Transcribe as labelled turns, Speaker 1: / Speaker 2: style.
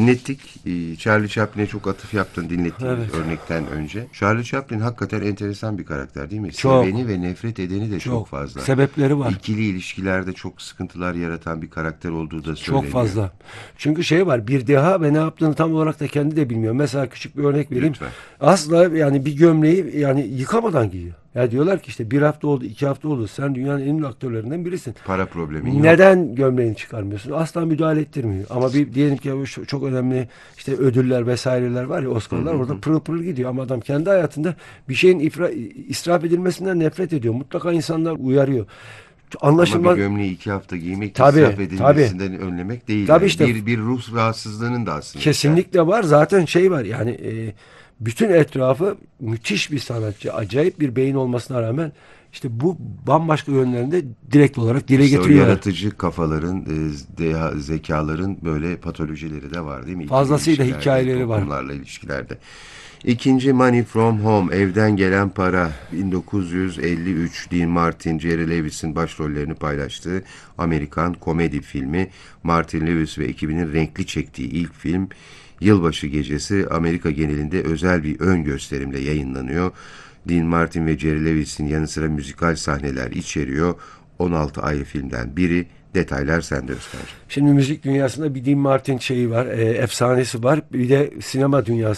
Speaker 1: Dinlettik. Charlie Chaplin'e çok atıf yaptın dinlettiğimiz
Speaker 2: Evet.
Speaker 1: örnekten önce. Charlie Chaplin hakikaten enteresan bir karakter değil mi?
Speaker 2: Çok.
Speaker 1: Seveni ve nefret edeni de çok
Speaker 2: Çok.
Speaker 1: fazla.
Speaker 2: Sebepleri var.
Speaker 1: İkili ilişkilerde çok sıkıntılar yaratan bir karakter olduğu da
Speaker 2: Çok
Speaker 1: söyleniyor.
Speaker 2: fazla. Çünkü şey var, bir deha ve ne yaptığını tam olarak da kendi de bilmiyor. Mesela küçük bir örnek vereyim.
Speaker 1: Lütfen.
Speaker 2: Asla yani bir gömleği yani yıkamadan giyiyor. Ya diyorlar ki işte 1 hafta oldu, 2 hafta oldu. Sen dünyanın en ünlü aktörlerinden birisin.
Speaker 1: Para problemin yok.
Speaker 2: Neden gömleğini çıkarmıyorsun? Asla müdahale ettirmiyor. Ama bir diyelim ki çok önemli işte ödüller vesaireler var ya, Oscar'lar, orada pırıl pırıl gidiyor. Ama adam kendi hayatında bir şeyin israf edilmesinden nefret ediyor. Mutlaka insanlar uyarıyor.
Speaker 1: Ama bir
Speaker 2: Anlaşılmaz.
Speaker 1: gömleği 2 hafta giymek
Speaker 2: Tabii,
Speaker 1: israf edilmesinden önlemek değil.
Speaker 2: Tabii
Speaker 1: Yani.
Speaker 2: işte.
Speaker 1: Bir ruh rahatsızlığının da aslında.
Speaker 2: Kesinlikle var. Zaten şey var yani bütün etrafı müthiş bir sanatçı. Acayip bir beyin olmasına rağmen işte bu bambaşka yönlerinde direkt olarak dile
Speaker 1: İşte o
Speaker 2: getiriyor.
Speaker 1: yaratıcı kafaların, zekaların böyle patolojileri de var değil mi? İkili
Speaker 2: Fazlasıyla
Speaker 1: ilişkilerde,
Speaker 2: hikayeleri var.
Speaker 1: toplumlarla ilişkilerde. İkinci Money from Home, Evden Gelen Para, 1953, Dean Martin, Jerry Lewis'in başrollerini paylaştığı Amerikan komedi filmi. Martin Lewis ve ekibinin renkli çektiği ilk film. Yılbaşı gecesi Amerika genelinde özel bir ön gösterimle yayınlanıyor. Dean Martin ve Jerry Lewis'in yanı sıra müzikal sahneler içeriyor. 16 ayrı filmden biri. Detaylar sende Özkan.
Speaker 2: Şimdi müzik dünyasında bir Dean Martin şeyi var, efsanesi var. Bir de sinema dünyası